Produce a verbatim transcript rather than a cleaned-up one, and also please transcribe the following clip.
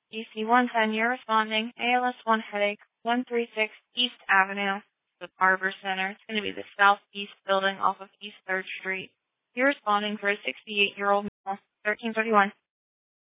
D C one ten, you're responding. A L S one headache, one thirty-six East Avenue, the Arbor Center. It's going to be the southeast building off of East third Street. You're responding for a sixty-eight-year-old male, thirteen thirty-one.